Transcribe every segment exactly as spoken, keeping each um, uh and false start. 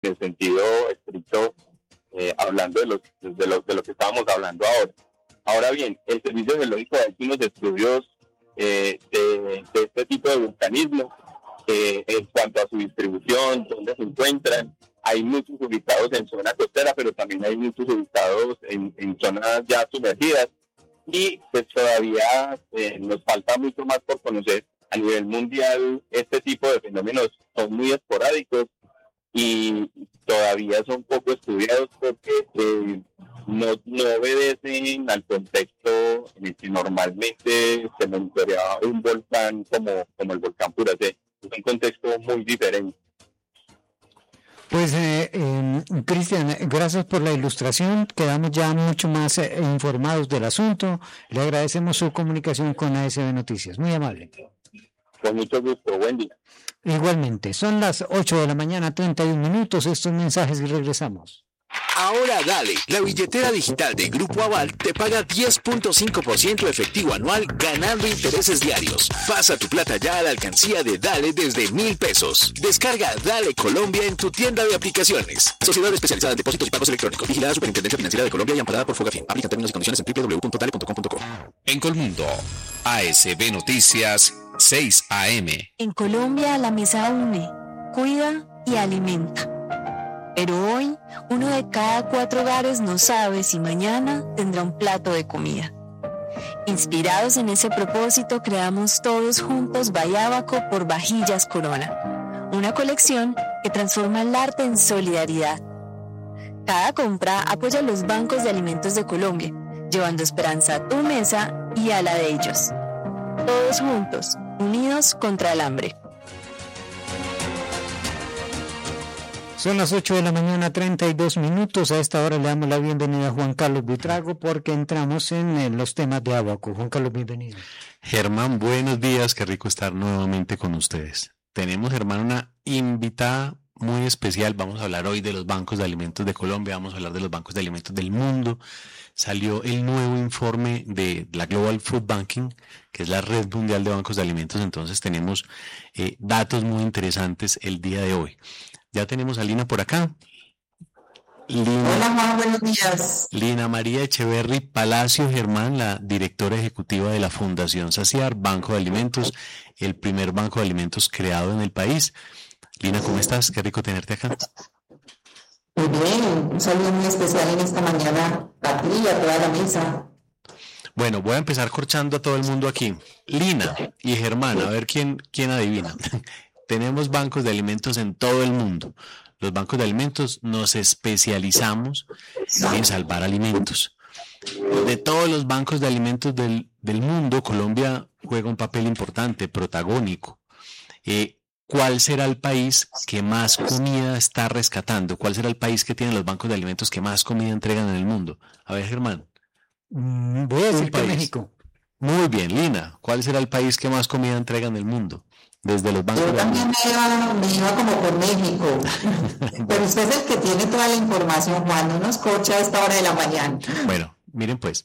en el sentido estricto, eh, hablando de, los, de, lo, de lo que estábamos hablando ahora. Ahora bien, el Servicio Geológico ha hecho unos estudios eh, de, de este tipo de vulcanismo eh, en cuanto a su distribución, dónde se encuentran. Hay muchos ubicados en zona costera, pero también hay muchos ubicados en, en zonas ya sumergidas. Y pues todavía eh, nos falta mucho más por conocer. A nivel mundial, este tipo de fenómenos son muy esporádicos y todavía son poco estudiados porque eh, no, no obedecen al contexto en el que normalmente se monitorea un volcán como, como el volcán Puracé. Es un contexto muy diferente. Pues, eh, eh, Cristian, gracias por la ilustración. Quedamos ya mucho más eh, informados del asunto. Le agradecemos su comunicación con A S B Noticias. Muy amable. Con mucho gusto. Buen día. Igualmente. Son las ocho de la mañana, treinta y un minutos. Estos mensajes y regresamos. Ahora Dale, la billetera digital de Grupo Aval te paga diez punto cinco por ciento efectivo anual ganando intereses diarios. Pasa tu plata ya a la alcancía de Dale desde mil pesos. Descarga Dale Colombia en tu tienda de aplicaciones. Sociedad especializada en depósitos y pagos electrónicos. Vigilada Superintendencia Financiera de Colombia y amparada por Fogafín. Aplica términos y condiciones en doble u doble u doble u punto dale punto com punto co. En Colmundo, A S B Noticias, seis A M. En Colombia la mesa une, cuida y alimenta. Pero hoy, uno de cada cuatro hogares no sabe si mañana tendrá un plato de comida. Inspirados en ese propósito, creamos todos juntos Bayábaco por Vajillas Corona, una colección que transforma el arte en solidaridad. Cada compra apoya a los bancos de alimentos de Colombia, llevando esperanza a tu mesa y a la de ellos. Todos juntos, unidos contra el hambre. Son las ocho de la mañana, treinta y dos minutos. A esta hora le damos la bienvenida a Juan Carlos Buitrago porque entramos en, en los temas de Abaco. Juan Carlos, bienvenido. Germán, buenos días. Qué rico estar nuevamente con ustedes. Tenemos, Germán, una invitada muy especial. Vamos a hablar hoy de los bancos de alimentos de Colombia. Vamos a hablar de los bancos de alimentos del mundo. Salió el nuevo informe de la Global Food Banking, que es la red mundial de bancos de alimentos. Entonces tenemos eh, datos muy interesantes el día de hoy. Ya tenemos a Lina por acá. Lina, Hola Juan, buenos días. Lina María Echeverry Palacio Germán, la directora ejecutiva de la Fundación Saciar, Banco de Alimentos, el primer banco de alimentos creado en el país. Lina, ¿cómo estás? Qué rico tenerte acá. Muy bien, un saludo muy especial en esta mañana a ti y a toda la mesa. Bueno, voy a empezar corchando a todo el mundo aquí. Lina y Germán, a ver quién, quién adivina. Tenemos bancos de alimentos en todo el mundo. Los bancos de alimentos nos especializamos en salvar alimentos. De todos los bancos de alimentos del, del mundo, Colombia juega un papel importante, protagónico. Eh, ¿Cuál será el país que más comida está rescatando? ¿Cuál será el país que tiene los bancos de alimentos que más comida entregan en el mundo? A ver, Germán. Mm, voy a decir que México. Muy bien, Lina. ¿Cuál será el país que más comida entrega en el mundo? Desde los bancos. Yo también me iba, me iba como por México. Pero usted es el que tiene toda la información, Juan. No nos cocha a esta hora de la mañana. Bueno, miren pues.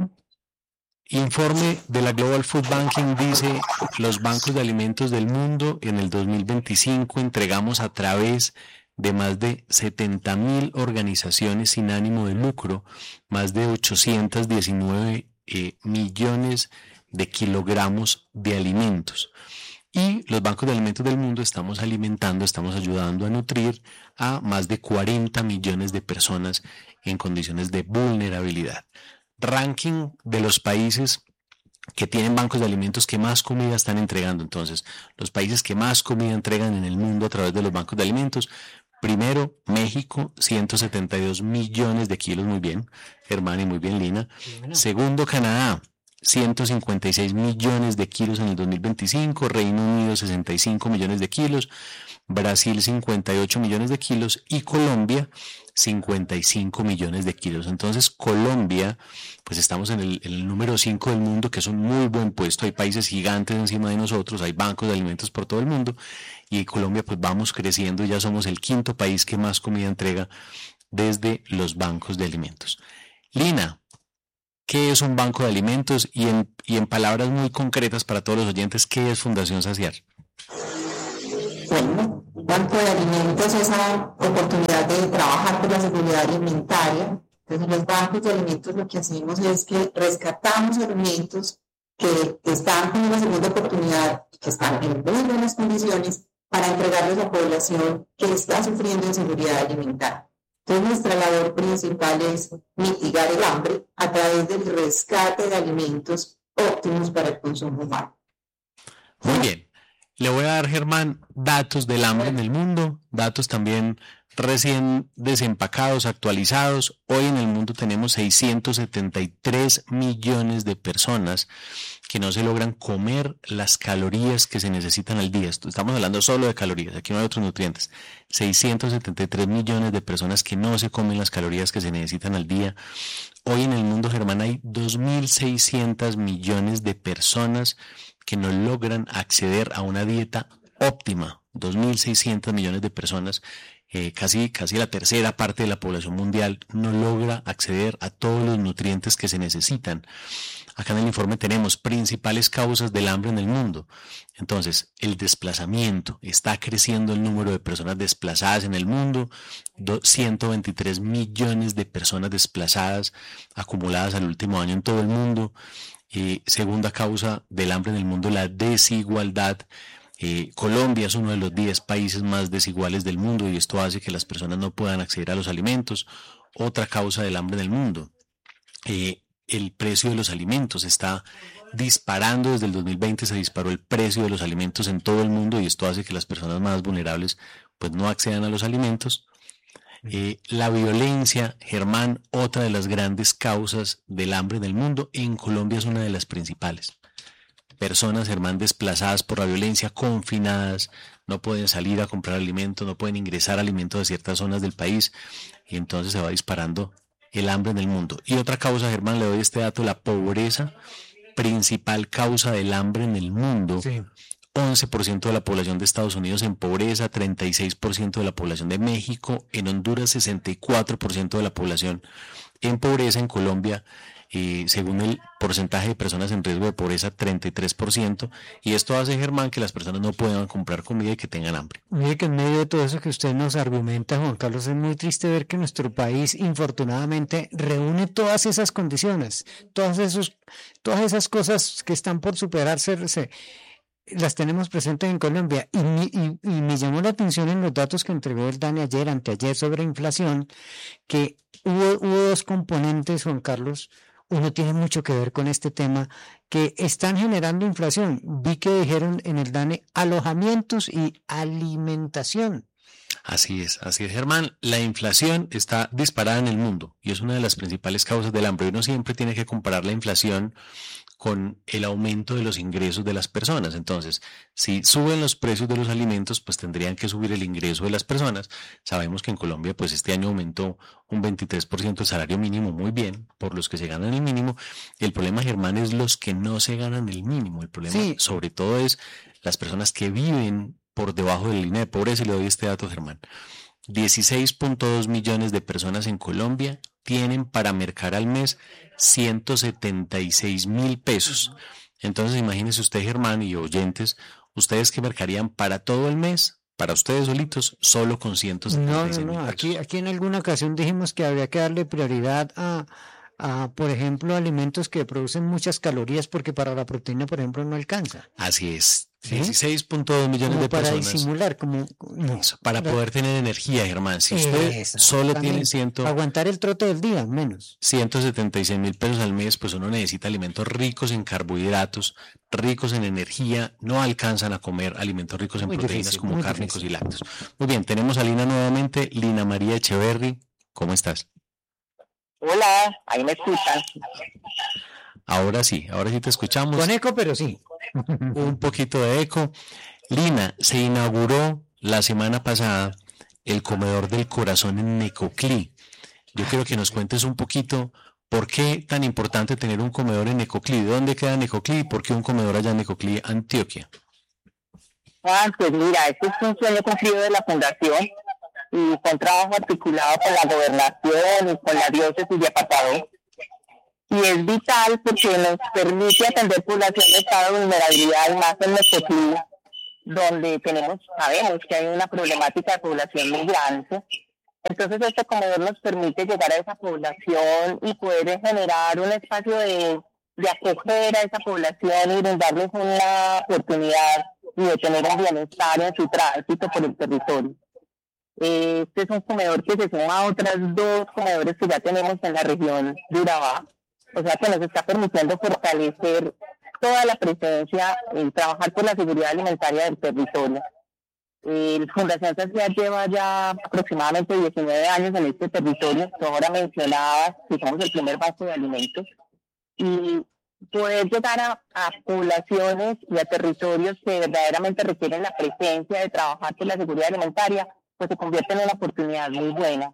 Informe de la Global Food Banking dice: los bancos de alimentos del mundo en el dos mil veinticinco entregamos a través de más de setenta mil organizaciones sin ánimo de lucro, más de ochocientos diecinueve eh, millones de kilogramos de alimentos. Y los bancos de alimentos del mundo estamos alimentando, estamos ayudando a nutrir a más de cuarenta millones de personas en condiciones de vulnerabilidad. Ranking de los países que tienen bancos de alimentos que más comida están entregando. Entonces, los países que más comida entregan en el mundo a través de los bancos de alimentos. Primero, México, ciento setenta y dos millones de kilos, muy bien, Germán, y muy bien, Lina. Segundo, Canadá, ciento cincuenta y seis millones de kilos en el dos mil veinticinco, Reino Unido sesenta y cinco millones de kilos, Brasil cincuenta y ocho millones de kilos y Colombia cincuenta y cinco millones de kilos. Entonces Colombia, pues estamos en el, en el número cinco del mundo, que es un muy buen puesto. Hay países gigantes encima de nosotros, hay bancos de alimentos por todo el mundo y Colombia pues vamos creciendo, ya somos el quinto país que más comida entrega desde los bancos de alimentos. Lina, ¿qué es un banco de alimentos? Y en, y en palabras muy concretas para todos los oyentes, ¿qué es Fundación Saciar? Bueno, Banco de Alimentos, esa oportunidad de trabajar por la seguridad alimentaria. Entonces, los bancos de alimentos lo que hacemos es que rescatamos alimentos que están con una segunda oportunidad, que están en muy buenas condiciones, para entregarlos a la población que está sufriendo inseguridad alimentaria. Entonces, nuestra labor principal es mitigar el hambre a través del rescate de alimentos óptimos para el consumo humano. Muy bien. Le voy a dar, Germán, datos del hambre en el mundo, datos también recién desempacados, actualizados. Hoy en el mundo tenemos seiscientos setenta y tres millones de personas que no se logran comer las calorías que se necesitan al día. Estamos hablando solo de calorías, aquí no hay otros nutrientes. seiscientos setenta y tres millones de personas que no se comen las calorías que se necesitan al día. Hoy en el mundo, Germán, hay dos mil seiscientos millones de personas que no logran acceder a una dieta óptima. dos mil seiscientos millones de personas, eh, casi, casi la tercera parte de la población mundial, no logra acceder a todos los nutrientes que se necesitan. Acá en el informe tenemos principales causas del hambre en el mundo. Entonces, el desplazamiento. Está creciendo el número de personas desplazadas en el mundo. ciento veintitrés millones de personas desplazadas acumuladas al último año en todo el mundo. Eh, segunda causa del hambre en el mundo, la desigualdad. Eh, Colombia es uno de los diez países más desiguales del mundo y esto hace que las personas no puedan acceder a los alimentos. Otra causa del hambre en el mundo, eh, el precio de los alimentos está disparando. Desde el dos mil veinte se disparó el precio de los alimentos en todo el mundo y esto hace que las personas más vulnerables pues no accedan a los alimentos. Eh, la violencia, Germán, otra de las grandes causas del hambre en el mundo. En Colombia es una de las principales. Personas, Germán, desplazadas por la violencia, confinadas, no pueden salir a comprar alimentos, no pueden ingresar alimentos a ciertas zonas del país y entonces se va disparando el hambre en el mundo. Y otra causa, Germán, le doy este dato, la pobreza, principal causa del hambre en el mundo. Sí. once por ciento de la población de Estados Unidos en pobreza, treinta y seis por ciento de la población de México, en Honduras sesenta y cuatro por ciento de la población en pobreza, en Colombia, eh, según el porcentaje de personas en riesgo de pobreza, treinta y tres por ciento, y esto hace, Germán, que las personas no puedan comprar comida y que tengan hambre. Mire que en medio de todo eso que usted nos argumenta, Juan Carlos, es muy triste ver que nuestro país, infortunadamente, reúne todas esas condiciones, todas, esos, todas esas cosas que están por superarse, se, las tenemos presentes en Colombia, y, y, y me llamó la atención en los datos que entregó el DANE ayer, anteayer, sobre inflación, que hubo, hubo dos componentes, Juan Carlos. Uno tiene mucho que ver con este tema, que están generando inflación. Vi que dijeron en el DANE alojamientos y alimentación. Así es, así es, Germán. La inflación está disparada en el mundo y es una de las principales causas del hambre. Uno siempre tiene que comparar la inflación con el aumento de los ingresos de las personas. Entonces, si suben los precios de los alimentos, pues tendrían que subir el ingreso de las personas. Sabemos que en Colombia, pues este año aumentó un veintitrés por ciento el salario mínimo, muy bien, por los que se ganan el mínimo. Y el problema, Germán, es los que no se ganan el mínimo. El problema, sí, sobre todo, es las personas que viven por debajo de la línea de pobreza. Y le doy este dato, Germán. dieciséis punto dos millones de personas en Colombia tienen para mercar al mes ciento setenta y seis mil pesos. Entonces, imagínense usted, Germán, y oyentes, ustedes que mercarían para todo el mes, para ustedes solitos, solo con ciento setenta y seis mil no, no, no. pesos. Aquí, aquí en alguna ocasión dijimos que habría que darle prioridad a, a, por ejemplo, alimentos que producen muchas calorías, porque para la proteína, por ejemplo, no alcanza. Así es. dieciséis punto dos millones como de para personas. Para disimular, como... No, Eso, para para poder tener energía, Germán. Si usted Eso, solo tiene ciento, aguantar el trote del día, menos. ciento setenta y seis mil pesos al mes, pues uno necesita alimentos ricos en carbohidratos, ricos en energía. No alcanzan a comer alimentos ricos en muy proteínas difícil, como cárnicos difícil. y lácteos. Muy bien, tenemos a Lina nuevamente. Lina María Echeverry, ¿cómo estás? Hola, ahí me escuchan. Ahora sí, ahora sí te escuchamos. Con eco, pero sí. Un poquito de eco. Lina, se inauguró la semana pasada el comedor del corazón en Necoclí. Yo quiero que nos cuentes un poquito por qué tan importante tener un comedor en Necoclí. ¿De dónde queda Necoclí y por qué un comedor allá en Necoclí, Antioquia? Ah, pues mira, este es un sueño cumplido de la Fundación y fue un trabajo articulado con la gobernación y con la diócesis de Apatado. Y es vital porque nos permite atender población de estado de vulnerabilidad más en Necoclí, donde tenemos, sabemos que hay una problemática de población migrante. Entonces este comedor nos permite llegar a esa población y poder generar un espacio de, de acoger a esa población y brindarles una oportunidad y de tener un bienestar en su tránsito por el territorio. Este es un comedor que se suma a otras dos comedores que ya tenemos en la región de Urabá, o sea que nos está permitiendo fortalecer toda la presencia y trabajar por la seguridad alimentaria del territorio. Eh, Fundación Saciar lleva ya aproximadamente diecinueve años en este territorio, que ahora mencionabas que somos el primer banco de alimentos, y poder llegar a, a poblaciones y a territorios que verdaderamente requieren la presencia de trabajar por la seguridad alimentaria, pues se convierte en una oportunidad muy buena.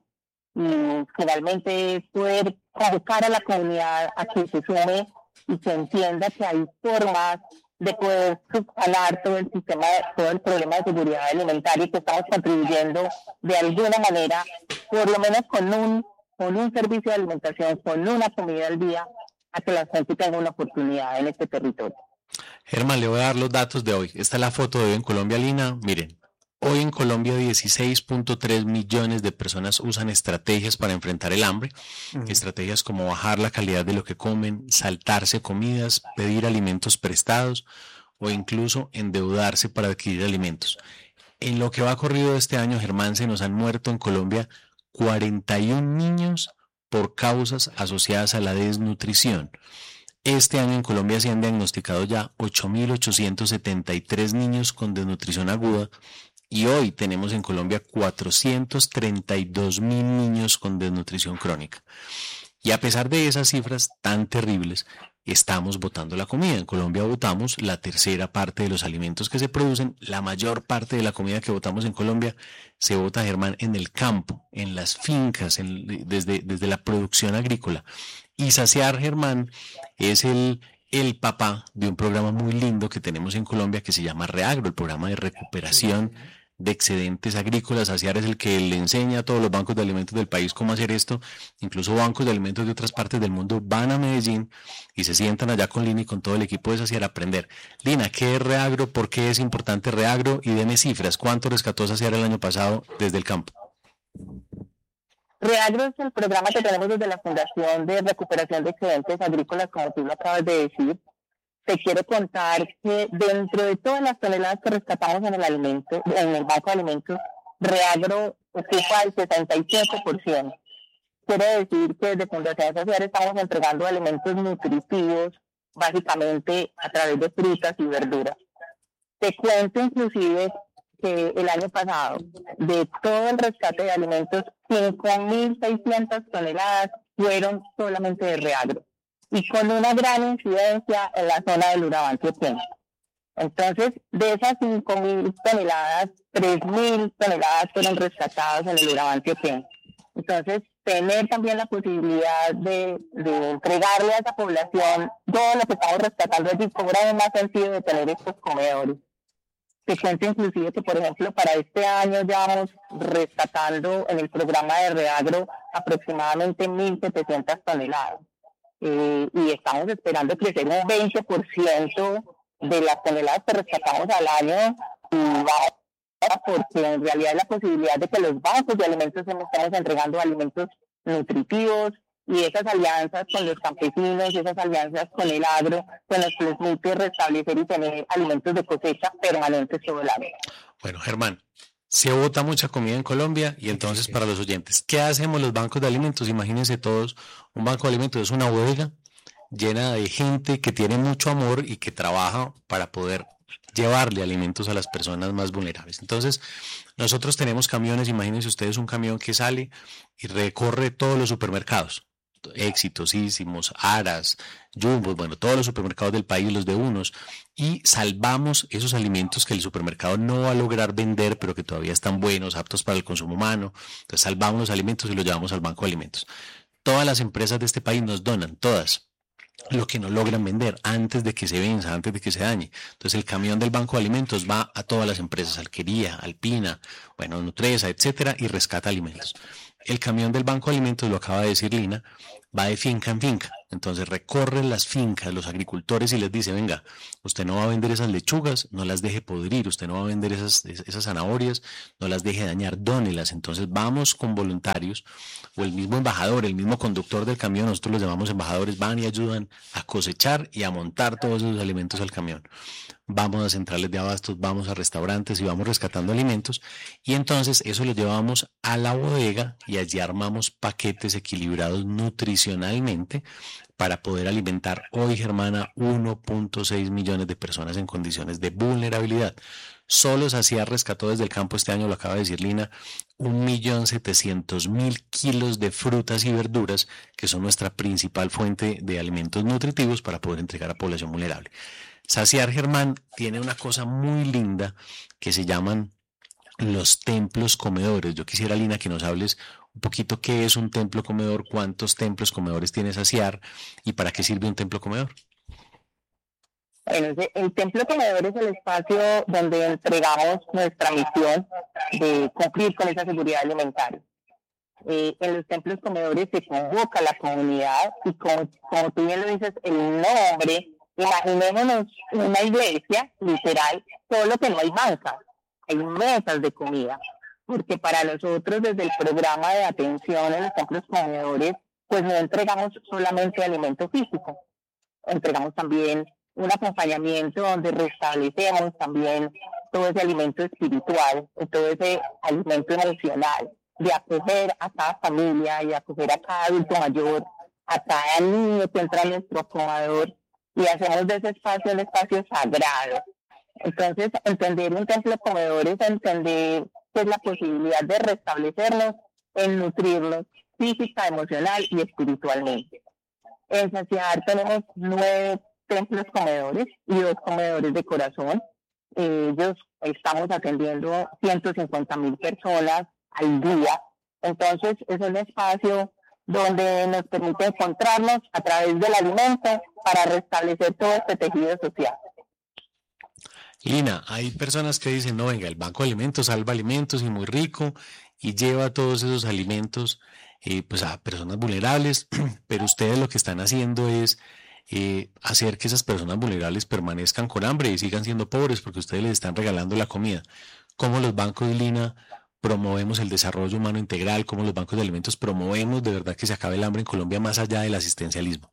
Y finalmente es poder convocar a la comunidad a que se sume y que entienda que hay formas de poder subsanar todo el sistema, todo el problema de seguridad alimentaria y que estamos contribuyendo de alguna manera, por lo menos con un, con un servicio de alimentación, con una comida al día, a que la gente tenga una oportunidad en este territorio. Germán, le voy a dar los datos de hoy. Esta es la foto de hoy en Colombia, Lina. Miren, hoy en Colombia dieciséis punto tres millones de personas usan estrategias para enfrentar el hambre. Uh-huh. Estrategias como bajar la calidad de lo que comen, saltarse comidas, pedir alimentos prestados o incluso endeudarse para adquirir alimentos. En lo que va corrido este año, Germán, se nos han muerto en Colombia cuarenta y un niños por causas asociadas a la desnutrición. Este año en Colombia se han diagnosticado ya ocho mil ochocientos setenta y tres niños con desnutrición aguda y hoy tenemos en Colombia cuatrocientos treinta y dos mil niños con desnutrición crónica. Y a pesar de esas cifras tan terribles, estamos botando la comida. En Colombia botamos la tercera parte de los alimentos que se producen. La mayor parte de la comida que botamos en Colombia se bota, Germán, en el campo, en las fincas, en, desde, desde la producción agrícola. Y Saciar, Germán, es el, el papá de un programa muy lindo que tenemos en Colombia que se llama Reagro, el programa de recuperación de excedentes agrícolas. Saciar es el que le enseña a todos los bancos de alimentos del país cómo hacer esto. Incluso bancos de alimentos de otras partes del mundo van a Medellín y se sientan allá con Lina y con todo el equipo de Saciar a aprender. Lina, ¿qué es Reagro? ¿Por qué es importante Reagro? Y deme cifras. ¿Cuánto rescató Saciar el año pasado desde el campo? Reagro es el programa que tenemos desde la Fundación de Recuperación de Excedentes Agrícolas, como tú lo acabas de decir. Te quiero contar que dentro de todas las toneladas que rescatamos en el alimento, en el banco de alimentos, Reagro ocupa el sesenta y cinco por ciento. Quiere decir que desde Fundación Saciar estamos entregando alimentos nutritivos, básicamente a través de frutas y verduras. Te cuento inclusive que el año pasado, de todo el rescate de alimentos, cinco mil seiscientas toneladas fueron solamente de Reagro, y con una gran incidencia en la zona del Urabá Antioqueño. Entonces, de esas cinco mil toneladas, tres mil toneladas fueron rescatadas en el Urabá Antioqueño. Entonces, tener también la posibilidad de, de entregarle a esa población todo lo que estamos rescatando allí, cobra más sentido de tener estos comedores. Te cuento inclusive que, por ejemplo, para este año ya vamos rescatando en el programa de Reagro aproximadamente mil setecientas toneladas. Eh, y estamos esperando crecer un veinte por ciento de las toneladas que rescatamos al año, y va, porque en realidad es la posibilidad de que los bancos de alimentos estamos entregando alimentos nutritivos, y esas alianzas con los campesinos, esas alianzas con el agro, pues nos permite restablecer y tener alimentos de cosecha permanentes todo el año. Bueno, Germán, se bota mucha comida en Colombia, y entonces para los oyentes, ¿qué hacemos los bancos de alimentos? Imagínense todos, un banco de alimentos es una bodega llena de gente que tiene mucho amor y que trabaja para poder llevarle alimentos a las personas más vulnerables. Entonces, nosotros tenemos camiones, imagínense ustedes un camión que sale y recorre todos los supermercados, Exitosísimos, Aras, Jumbo, bueno, todos los supermercados del país, los de unos, y salvamos esos alimentos que el supermercado no va a lograr vender, pero que todavía están buenos, aptos para el consumo humano. Entonces salvamos los alimentos y los llevamos al banco de alimentos. Todas las empresas de este país nos donan, todas, lo que no logran vender antes de que se venza, antes de que se dañe. Entonces el camión del banco de alimentos va a todas las empresas, Alquería, Alpina, bueno, Nutresa, etcétera, y rescata alimentos. El camión del banco de alimentos, lo acaba de decir Lina, va de finca en finca. Entonces recorren las fincas, los agricultores, y les dice, venga, usted no va a vender esas lechugas, no las deje podrir, usted no va a vender esas, esas zanahorias, no las deje dañar, dónelas. Entonces vamos con voluntarios, o el mismo embajador, el mismo conductor del camión, nosotros los llamamos embajadores, van y ayudan a cosechar y a montar todos esos alimentos al camión. Vamos a centrales de abastos, vamos a restaurantes y vamos rescatando alimentos, y entonces eso lo llevamos a la bodega y allí armamos paquetes equilibrados nutricionalmente para poder alimentar hoy, Germana, uno punto seis millones de personas en condiciones de vulnerabilidad. Solo Saciar rescató desde el campo este año, lo acaba de decir Lina, un millón setecientos mil kilos de frutas y verduras, que son nuestra principal fuente de alimentos nutritivos para poder entregar a población vulnerable. Saciar, Germán, tiene una cosa muy linda que se llaman los templos comedores. Yo quisiera, Lina, que nos hables un poquito qué es un templo comedor, cuántos templos comedores tiene Saciar y para qué sirve un templo comedor. Bueno, el templo comedor es el espacio donde entregamos nuestra misión de cumplir con esa seguridad alimentaria. Eh, en los templos comedores se convoca a la comunidad y como, como tú bien lo dices, el nombre, imaginémonos una iglesia, literal, solo que no hay bancas, hay mesas de comida, porque para nosotros desde el programa de atención en los templos comedores, pues no entregamos solamente alimento físico, entregamos también un acompañamiento donde restablecemos también todo ese alimento espiritual, todo ese alimento emocional, de acoger a cada familia y acoger a cada adulto mayor, a cada niño que entra a nuestro comedor, y hacemos de ese espacio un espacio sagrado. Entonces, entender un templo comedor es entender pues, la posibilidad de restablecernos, en nutrirnos física, emocional y espiritualmente. En Saciar tenemos nueve templos comedores y dos comedores de corazón. Ellos estamos atendiendo ciento cincuenta mil personas al día. Entonces, es un espacio donde nos permite encontrarnos a través del alimento para restablecer todo este tejido social. Lina, hay personas que dicen, no, venga, el Banco de Alimentos salva alimentos y muy rico y lleva todos esos alimentos eh, pues a personas vulnerables, pero ustedes lo que están haciendo es eh, hacer que esas personas vulnerables permanezcan con hambre y sigan siendo pobres porque ustedes les están regalando la comida. ¿Cómo los bancos, Lina, promovemos el desarrollo humano integral? ¿Cómo los bancos de alimentos promovemos de verdad que se acabe el hambre en Colombia más allá del asistencialismo?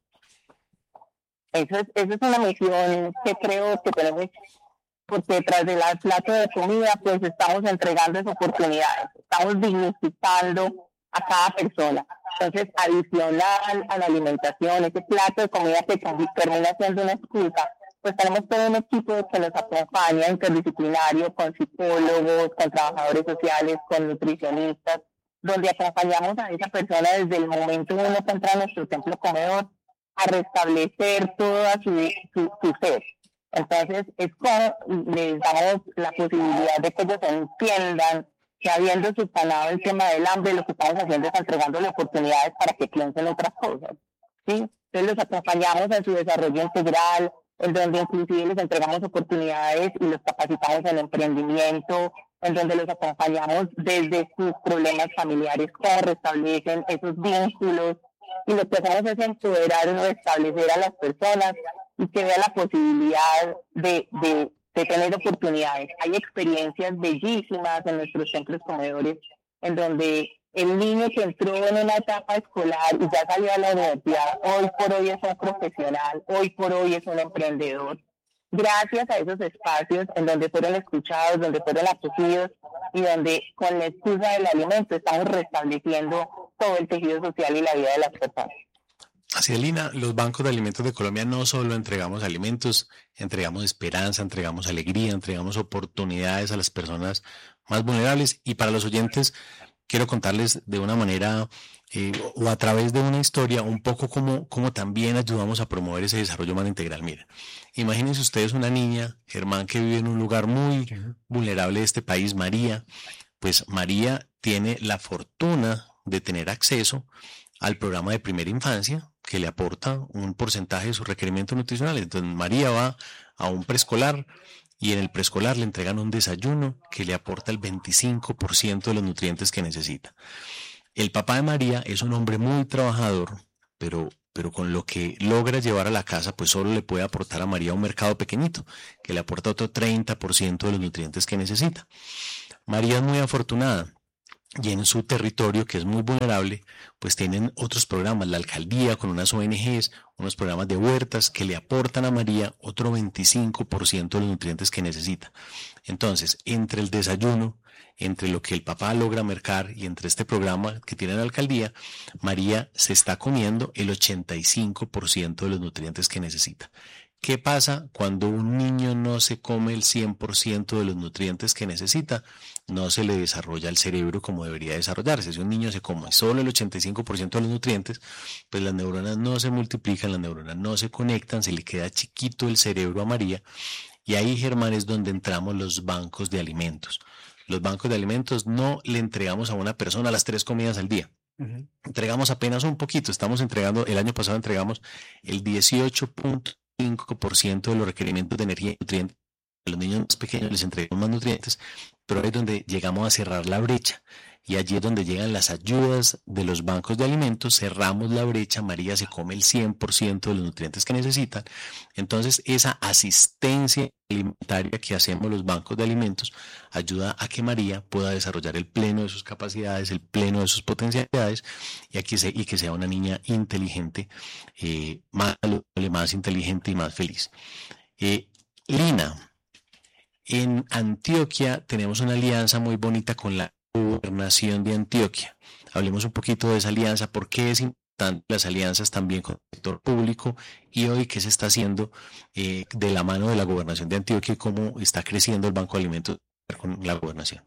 Eso es, eso es una misión que creo que tenemos, porque detrás del plato de comida pues estamos entregando esas oportunidades, estamos dignificando a cada persona. Entonces, adicional a la alimentación, ese plato de comida que termina siendo una excusa, pues tenemos todo un equipo que nos acompaña, interdisciplinario, con psicólogos, con trabajadores sociales, con nutricionistas, donde acompañamos a esa persona desde el momento en uno que entra a nuestro templo comedor a restablecer toda su, su, su ser. Entonces, es como les damos la posibilidad de que ellos entiendan que habiendo subsanado el tema del hambre, lo que estamos haciendo es entregándole oportunidades para que piensen otras cosas, ¿sí? Entonces, los acompañamos en su desarrollo integral, en donde inclusive les entregamos oportunidades y los capacitamos en emprendimiento, en donde los acompañamos desde sus problemas familiares, cómo restablecen esos vínculos, y lo que hacemos es empoderar o restablecer a las personas y que vean la posibilidad de, de, de tener oportunidades. Hay experiencias bellísimas en nuestros templos comedores, en donde el niño que entró en una etapa escolar y ya salió a la universidad, hoy por hoy es un profesional, hoy por hoy es un emprendedor, gracias a esos espacios en donde fueron escuchados, donde fueron acogidos y donde con la excusa del alimento estamos restableciendo todo el tejido social y la vida de las personas. Así es, Lina, los bancos de alimentos de Colombia no solo entregamos alimentos, entregamos esperanza, entregamos alegría, entregamos oportunidades a las personas más vulnerables. Y para los oyentes, quiero contarles de una manera eh, o a través de una historia un poco cómo, cómo también ayudamos a promover ese desarrollo humano integral. Miren, imagínense ustedes una niña, Germán, que vive en un lugar muy vulnerable de este país, María. Pues María tiene la fortuna de tener acceso al programa de primera infancia, que le aporta un porcentaje de sus requerimientos nutricionales. Entonces María va a un preescolar y en el preescolar le entregan un desayuno que le aporta el veinticinco por ciento de los nutrientes que necesita. El papá de María es un hombre muy trabajador, pero pero con lo que logra llevar a la casa, pues solo le puede aportar a María un mercado pequeñito, que le aporta otro treinta por ciento de los nutrientes que necesita. María es muy afortunada y en su territorio, que es muy vulnerable, pues tienen otros programas, la alcaldía con unas O N Ges, unos programas de huertas que le aportan a María otro veinticinco por ciento de los nutrientes que necesita. Entonces, entre el desayuno, entre lo que el papá logra mercar y entre este programa que tiene la alcaldía, María se está comiendo el ochenta y cinco por ciento de los nutrientes que necesita. ¿Qué pasa cuando un niño no se come el cien por ciento de los nutrientes que necesita? No se le desarrolla el cerebro como debería desarrollarse. Si un niño se come solo el ochenta y cinco por ciento de los nutrientes, pues las neuronas no se multiplican, las neuronas no se conectan, se le queda chiquito el cerebro a María. Y ahí, Germán, es donde entramos los bancos de alimentos. Los bancos de alimentos no le entregamos a una persona las tres comidas al día. Uh-huh. Entregamos apenas un poquito. Estamos entregando, el año pasado entregamos el dieciocho punto cinco por ciento de los requerimientos de energía y nutrientes. A los niños más pequeños les entregamos más nutrientes, pero ahí es donde llegamos a cerrar la brecha. Y allí es donde llegan las ayudas de los bancos de alimentos, cerramos la brecha, María se come el cien por ciento de los nutrientes que necesitan. Entonces, esa asistencia alimentaria que hacemos los bancos de alimentos ayuda a que María pueda desarrollar el pleno de sus capacidades, el pleno de sus potencialidades, y, aquí se, y que sea una niña inteligente, eh, más saludable, más inteligente y más feliz. Eh, Lina, en Antioquia tenemos una alianza muy bonita con la Gobernación de Antioquia. Hablemos un poquito de esa alianza, por qué es importante las alianzas también con el sector público y hoy qué se está haciendo eh, de la mano de la Gobernación de Antioquia y cómo está creciendo el Banco de Alimentos con la Gobernación.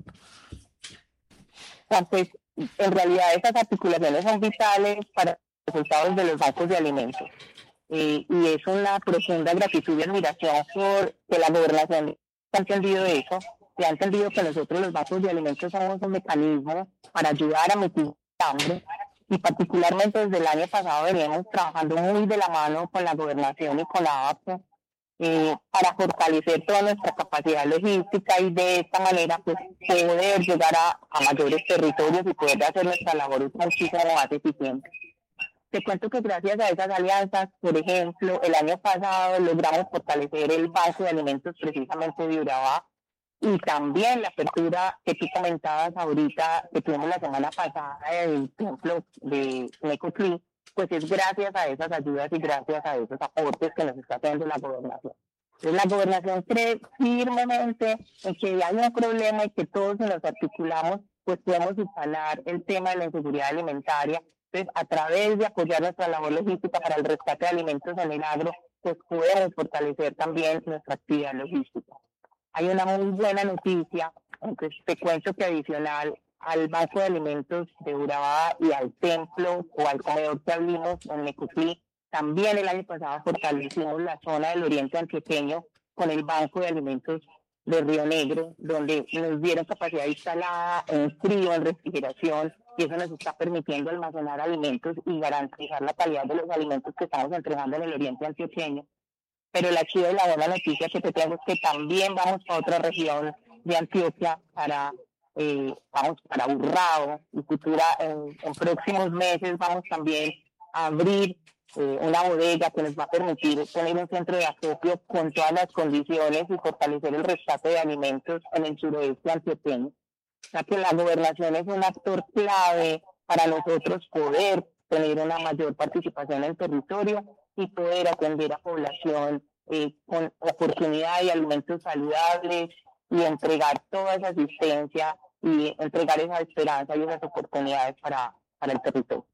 Pues en realidad esas articulaciones son vitales para los resultados de los bancos de alimentos eh, y es una profunda gratitud y admiración por que la Gobernación ha entendido eso. Se ha entendido que nosotros los bancos de alimentos somos un mecanismo para ayudar a mitigar el hambre y particularmente desde el año pasado veníamos trabajando muy de la mano con la gobernación y con la A P O eh, para fortalecer toda nuestra capacidad logística y de esta manera pues poder llegar a, a mayores territorios y poder hacer nuestra labor muchísimo más eficiente. Te cuento que gracias a esas alianzas, por ejemplo, el año pasado logramos fortalecer el Banco de Alimentos precisamente de Urabá, y también la apertura que tú comentabas ahorita, que tuvimos la semana pasada del templo de Necoclí, pues es gracias a esas ayudas y gracias a esos aportes que nos está haciendo la gobernación. Entonces la gobernación cree firmemente en que hay un problema y que todos si nos articulamos, pues podemos instalar el tema de la inseguridad alimentaria. Entonces a través de apoyar nuestra labor logística para el rescate de alimentos en el agro, pues podemos fortalecer también nuestra actividad logística. Hay una muy buena noticia, entonces te cuento que adicional al Banco de Alimentos de Urabá y al templo o al comedor que abrimos en Necoclí, también el año pasado fortalecimos la zona del oriente antioqueño con el Banco de Alimentos de Río Negro, donde nos dieron capacidad instalada en frío, en refrigeración, y eso nos está permitiendo almacenar alimentos y garantizar la calidad de los alimentos que estamos entregando en el oriente antioqueño. Pero la chida y la buena noticia que te tengo es que también vamos para otra región de Antioquia, para eh, vamos para Urrao, y futura, en, en próximos meses vamos también a abrir eh, una bodega que nos va a permitir tener un centro de acopio con todas las condiciones y fortalecer el rescate de alimentos en el suroeste antioqueño. O sea que la gobernación es un actor clave para nosotros poder tener una mayor participación en el territorio y poder atender a población eh, con oportunidad y alimentos saludables y entregar toda esa asistencia y entregar esa esperanza y esas oportunidades para, para el territorio.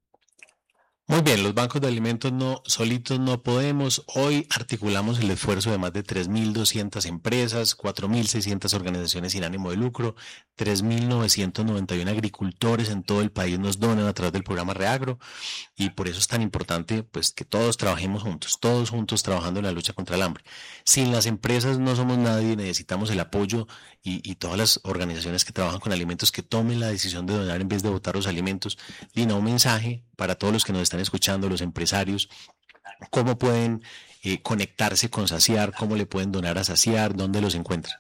Muy bien, los bancos de alimentos no solitos no podemos. Hoy articulamos el esfuerzo de más de tres mil doscientas empresas, cuatro mil seiscientas organizaciones sin ánimo de lucro, tres mil novecientos noventa y uno agricultores en todo el país nos donan a través del programa Reagro y por eso es tan importante pues que todos trabajemos juntos, todos juntos trabajando en la lucha contra el hambre. Sin las empresas no somos nadie, necesitamos el apoyo y, y todas las organizaciones que trabajan con alimentos que tomen la decisión de donar en vez de botar los alimentos. Lina, un mensaje para todos los que nos están escuchando, los empresarios, cómo pueden eh, conectarse con Saciar, cómo le pueden donar a Saciar, dónde los encuentran.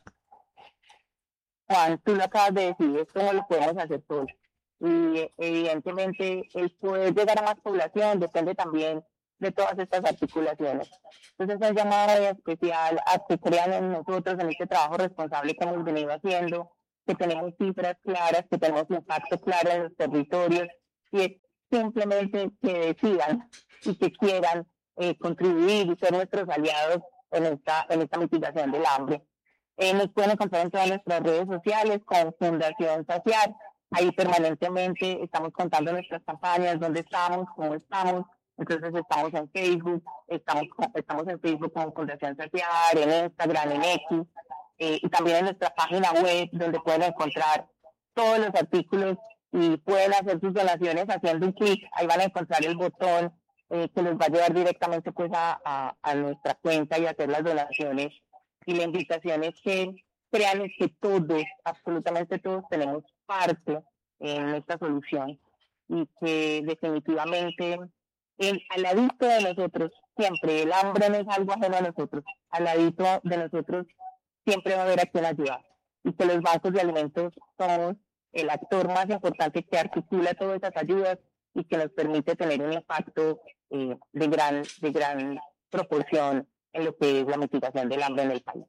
Juan, tú lo acabas de decir, esto no lo podemos hacer todos. Y evidentemente el poder llegar a más población depende también de todas estas articulaciones. Entonces, es un llamado especial a que crean en nosotros, en este trabajo responsable que hemos venido haciendo, que tenemos cifras claras, que tenemos impacto claro en los territorios, y es simplemente que decidan y que quieran eh, contribuir y ser nuestros aliados en esta, en esta mitigación del hambre. Eh, nos pueden encontrar en todas nuestras redes sociales con Fundación Saciar. Ahí permanentemente estamos contando nuestras campañas, dónde estamos, cómo estamos. Entonces estamos en Facebook, estamos, estamos en Facebook con Fundación Saciar, en Instagram, en X, eh, y también en nuestra página web, donde pueden encontrar todos los artículos y pueden hacer sus donaciones haciendo un clic. Ahí van a encontrar el botón eh, que les va a llevar directamente pues a, a, a nuestra cuenta y hacer las donaciones. Y la invitación es que crean que todos, absolutamente todos, tenemos parte en esta solución y que definitivamente el, al ladito de nosotros, siempre, el hambre no es algo ajeno a nosotros, al ladito de nosotros siempre va a haber a quien ayudar, y que los bancos de alimentos somos el actor más importante que articula todas esas ayudas y que nos permite tener un impacto eh, de gran, de gran proporción en lo que es la mitigación del hambre en el país.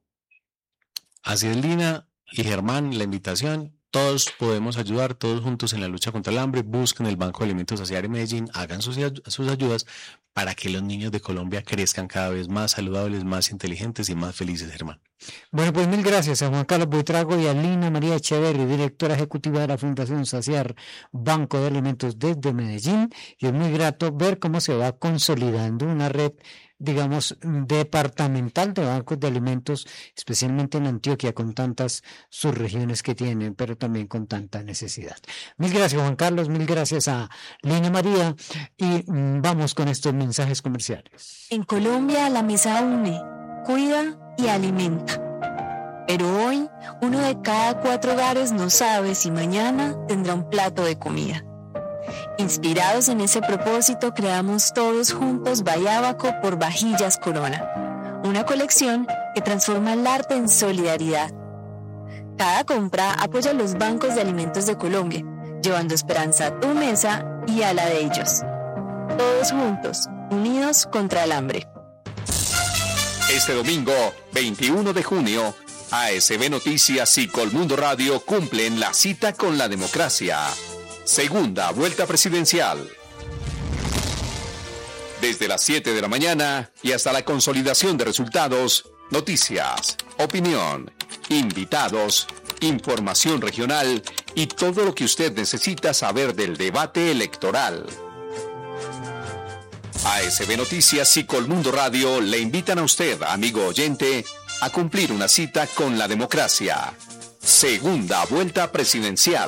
Así es, Lina y Germán, la invitación. Todos podemos ayudar, todos juntos en la lucha contra el hambre. Busquen el Banco de Alimentos Saciar en Medellín, hagan sus, sus ayudas para que los niños de Colombia crezcan cada vez más saludables, más inteligentes y más felices, Germán. Bueno, pues mil gracias a Juan Carlos Buitrago y a Lina María Echeverri, directora ejecutiva de la Fundación Saciar, Banco de Alimentos desde Medellín. Y es muy grato ver cómo se va consolidando una red, digamos, departamental de bancos de alimentos, especialmente en Antioquia, con tantas subregiones que tienen, pero también con tanta necesidad. Mil gracias, Juan Carlos, mil gracias a Lina María, y mm, vamos con estos mensajes comerciales. En Colombia la mesa une, cuida y alimenta. Pero hoy, uno de cada cuatro hogares no sabe si mañana tendrá un plato de comida. Inspirados en ese propósito, creamos todos juntos Bayábaco por Vajillas Corona, una colección que transforma el arte en solidaridad. Cada compra apoya a los bancos de alimentos de Colombia, llevando esperanza a tu mesa y a la de ellos. Todos juntos, unidos contra el hambre. Este domingo, veintiuno de junio, A S B Noticias y Colmundo Radio cumplen la cita con la democracia. Segunda vuelta presidencial. Desde las siete de la mañana y hasta la consolidación de resultados, noticias, opinión, invitados, información regional y todo lo que usted necesita saber del debate electoral. A S B Noticias y Colmundo Radio le invitan a usted, amigo oyente, a cumplir una cita con la democracia. Segunda vuelta presidencial.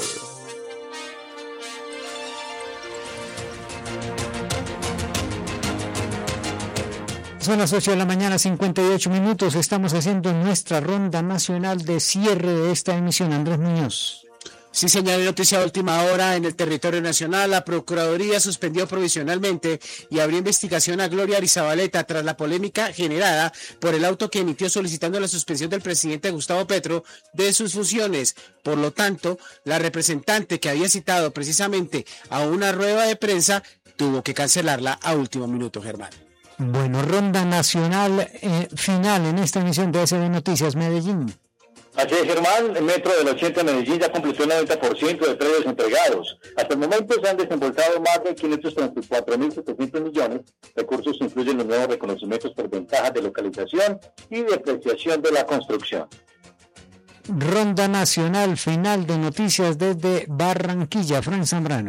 Son las ocho de la mañana, cincuenta y ocho minutos. Estamos haciendo nuestra ronda nacional de cierre de esta emisión. Andrés Muñoz. Sí, señor, noticia de última hora en el territorio nacional. La Procuraduría suspendió provisionalmente y abrió investigación a Gloria Arizabaleta tras la polémica generada por el auto que emitió solicitando la suspensión del presidente Gustavo Petro de sus funciones. Por lo tanto, la representante que había citado precisamente a una rueda de prensa tuvo que cancelarla a último minuto, Germán. Bueno, ronda nacional eh, final en esta emisión de A S B Noticias Medellín. Así es, Germán, el metro del ochenta de Medellín ya completó el noventa por ciento de predios entregados. Hasta el momento se han desembolsado más de quinientos treinta y cuatro mil setecientos millones. Recursos incluyen los nuevos reconocimientos por ventajas de localización y depreciación de la construcción. Ronda nacional final de noticias desde Barranquilla. Fran Zambrano.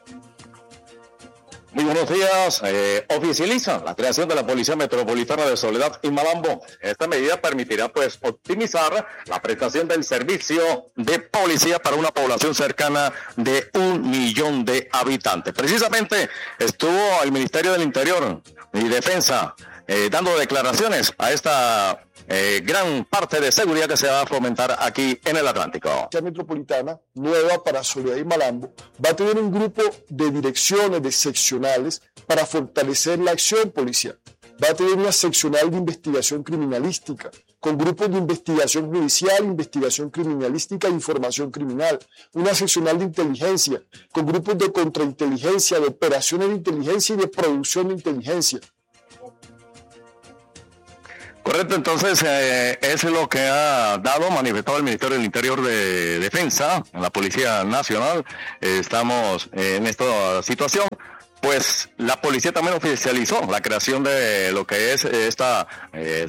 Muy buenos días. Eh, oficializan la creación de la Policía Metropolitana de Soledad y Malambo. Esta medida permitirá pues optimizar la prestación del servicio de policía para una población cercana de un millón de habitantes. Precisamente estuvo el Ministerio del Interior y Defensa eh, dando declaraciones a esta eh, gran parte de seguridad que se va a fomentar aquí en el Atlántico. La metropolitana nueva para Soledad y Malambo va a tener un grupo de direcciones, de seccionales para fortalecer la acción policial. Va a tener una seccional de investigación criminalística con grupos de investigación judicial, investigación criminalística e información criminal. Una seccional de inteligencia con grupos de contrainteligencia, de operaciones de inteligencia y de producción de inteligencia. Correcto, entonces eh, eso es lo que ha dado, manifestado el Ministerio del Interior de Defensa, la Policía Nacional. Eh, estamos eh, en esta situación. Pues la policía también oficializó la creación de lo que es esta, eh,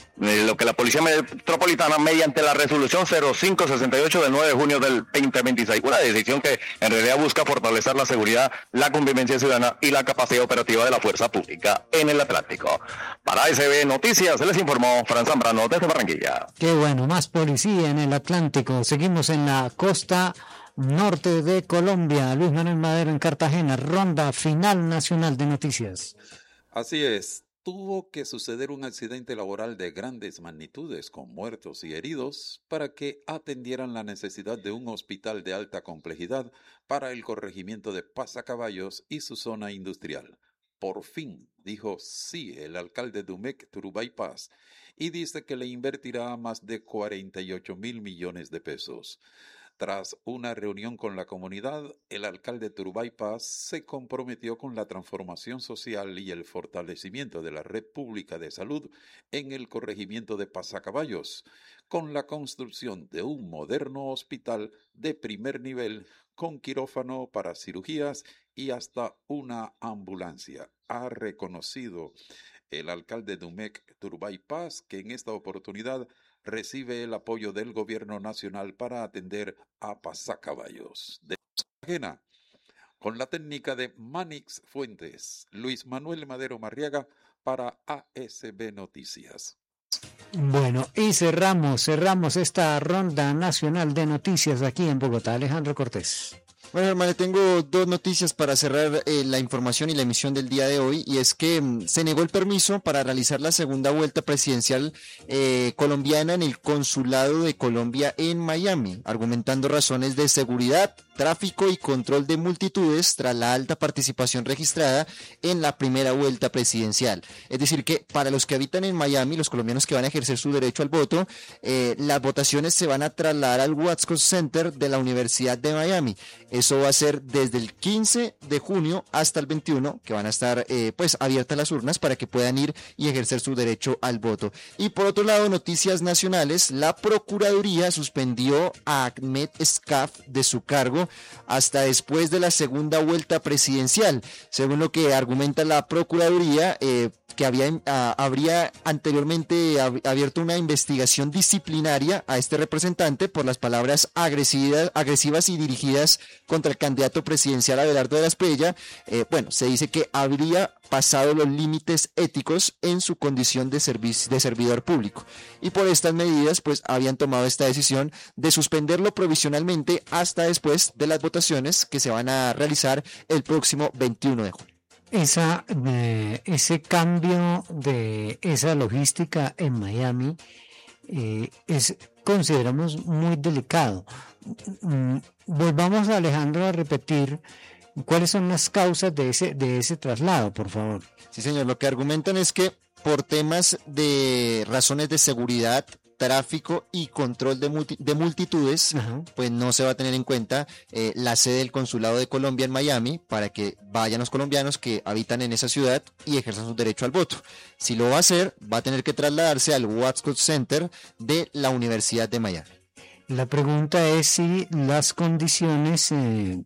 lo que la Policía Metropolitana mediante la resolución cero cinco sesenta y ocho del nueve de junio del veinte veintiséis, una decisión que en realidad busca fortalecer la seguridad, la convivencia ciudadana y la capacidad operativa de la fuerza pública en el Atlántico. Para A S B Noticias, les informó Fran Zambrano desde Barranquilla. Qué bueno, más policía en el Atlántico. Seguimos en la costa norte de Colombia. Luis Manuel Madero en Cartagena, ronda final nacional de noticias. Así es, tuvo que suceder un accidente laboral de grandes magnitudes con muertos y heridos para que atendieran la necesidad de un hospital de alta complejidad para el corregimiento de Pasacaballos y su zona industrial. Por fin, dijo sí el alcalde de Umec, Turubay Paz, y dice que le invertirá más de cuarenta y ocho mil millones de pesos. Tras una reunión con la comunidad, el alcalde Turubay Paz se comprometió con la transformación social y el fortalecimiento de la red pública de salud en el corregimiento de Pasacaballos, con la construcción de un moderno hospital de primer nivel con quirófano para cirugías y hasta una ambulancia. Ha reconocido el alcalde de Umec, Turubay Paz, que en esta oportunidad recibe el apoyo del gobierno nacional para atender a Pasacaballos. De Cartagena, con la técnica de Manix Fuentes, Luis Manuel Madero Marriaga para A S B Noticias. Bueno, y cerramos, cerramos esta ronda nacional de noticias aquí en Bogotá. Alejandro Cortés. Bueno, hermano, tengo dos noticias para cerrar eh, la información y la emisión del día de hoy, y es que mm, se negó el permiso para realizar la segunda vuelta presidencial eh, colombiana en el Consulado de Colombia en Miami, argumentando razones de seguridad, tráfico y control de multitudes tras la alta participación registrada en la primera vuelta presidencial. Es decir que para los que habitan en Miami, los colombianos que van a ejercer su derecho al voto, eh, las votaciones se van a trasladar al Watsco Center de la Universidad de Miami. Eso va a ser desde el quince de junio hasta el veintiuno, que van a estar eh, pues abiertas las urnas para que puedan ir y ejercer su derecho al voto. Y por otro lado, noticias nacionales, la Procuraduría suspendió a Ahmed Escaf de su cargo hasta después de la segunda vuelta presidencial. Según lo que argumenta la Procuraduría, eh, que había, a, habría anteriormente ab, abierto una investigación disciplinaria a este representante por las palabras agresivas, agresivas y dirigidas contra el candidato presidencial Abelardo de la Espriella. Eh, bueno, se dice que habría pasado los límites éticos en su condición de, servi- de servidor público, y por estas medidas pues habían tomado esta decisión de suspenderlo provisionalmente hasta después de las votaciones que se van a realizar el próximo veintiuno de junio. Esa, eh, ese cambio de esa logística en Miami eh, es, consideramos, muy delicado. Mm, volvamos, Alejandro, a repetir cuáles son las causas de ese, de ese traslado, por favor. Sí, señor, lo que argumentan es que por temas de razones de seguridad, tráfico y control de, multi, de multitudes, uh-huh. pues no se va a tener en cuenta eh, la sede del Consulado de Colombia en Miami para que vayan los colombianos que habitan en esa ciudad y ejerzan su derecho al voto. Si lo va a hacer, va a tener que trasladarse al Watsco Center de la Universidad de Miami. La pregunta es si las condiciones... Eh...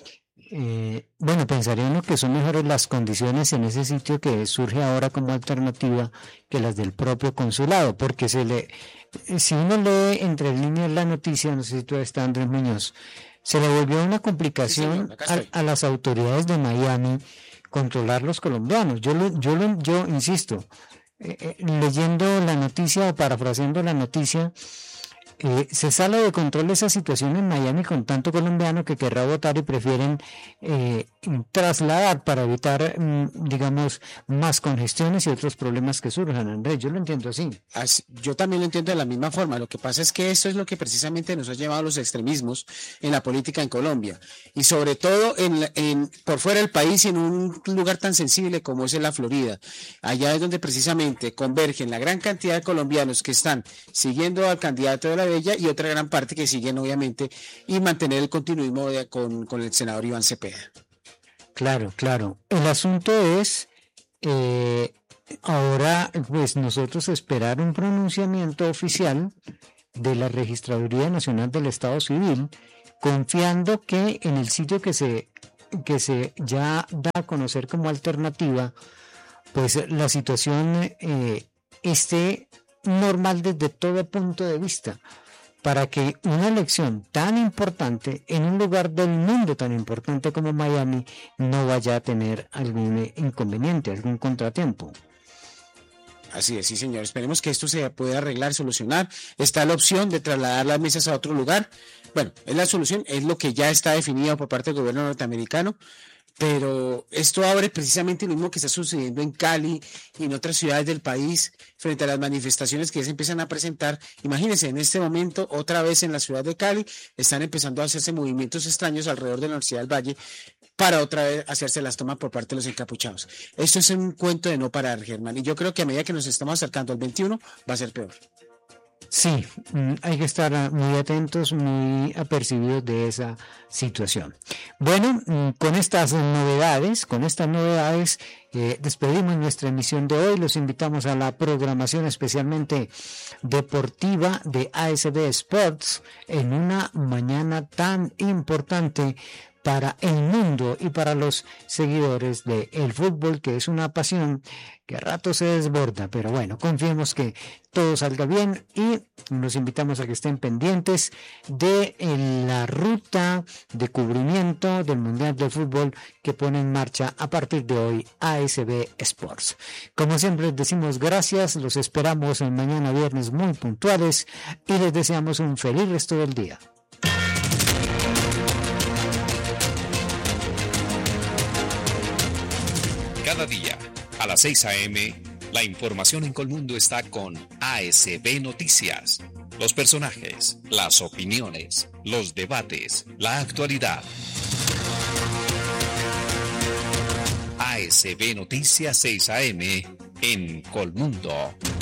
Eh, bueno, pensaría uno que son mejores las condiciones en ese sitio que surge ahora como alternativa que las del propio consulado, porque se le, si uno lee entre líneas la noticia, no sé si tú estás, Andrés Muñoz, se le volvió una complicación sí, señor, a, a las autoridades de Miami controlar los colombianos. Yo lo, yo lo, yo insisto, eh, eh, leyendo la noticia o parafraseando la noticia, Eh, se sale de control esa situación en Miami con tanto colombiano que querrá votar y prefieren eh, trasladar para evitar, mm, digamos, más congestiones y otros problemas que surjan. Andrés, yo lo entiendo así. así. Yo también lo entiendo de la misma forma. Lo que pasa es que esto es lo que precisamente nos ha llevado a los extremismos en la política en Colombia, y sobre todo en, en por fuera del país y en un lugar tan sensible como es en la Florida. Allá es donde precisamente convergen la gran cantidad de colombianos que están siguiendo al candidato de la Bella y otra gran parte que siguen obviamente y mantener el continuismo de, con, con el senador Iván Cepeda. Claro, claro. El asunto es eh, ahora pues nosotros esperar un pronunciamiento oficial de la Registraduría Nacional del Estado Civil, confiando que en el sitio que se, que se ya da a conocer como alternativa, pues la situación eh, esté normal desde todo punto de vista, para que una elección tan importante en un lugar del mundo tan importante como Miami no vaya a tener algún inconveniente, algún contratiempo. Así es, sí señor, esperemos que esto se pueda arreglar, solucionar. Está la opción de trasladar las mesas a otro lugar. Bueno, es la solución, es lo que ya está definido por parte del gobierno norteamericano. Pero esto abre precisamente lo mismo que está sucediendo en Cali y en otras ciudades del país frente a las manifestaciones que ya se empiezan a presentar. Imagínense, en este momento, otra vez en la ciudad de Cali, están empezando a hacerse movimientos extraños alrededor de la Universidad del Valle para otra vez hacerse las tomas por parte de los encapuchados. Esto es un cuento de no parar, Germán, y yo creo que a medida que nos estamos acercando al veintiuno va a ser peor. Sí, hay que estar muy atentos, muy apercibidos de esa situación. Bueno, con estas novedades, con estas novedades, eh, despedimos nuestra emisión de hoy. Los invitamos a la programación especialmente deportiva de A S B Sports en una mañana tan importante para el mundo y para los seguidores del fútbol, que es una pasión que a rato se desborda, pero bueno, confiemos que todo salga bien y los invitamos a que estén pendientes de la ruta de cubrimiento del Mundial de Fútbol que pone en marcha a partir de hoy A S B Sports. Como siempre les decimos gracias, los esperamos en mañana viernes muy puntuales y les deseamos un feliz resto del día. Cada día, a las seis a eme, la información en Colmundo está con A S B Noticias. Los personajes, las opiniones, los debates, la actualidad. A S B Noticias seis a eme en Colmundo.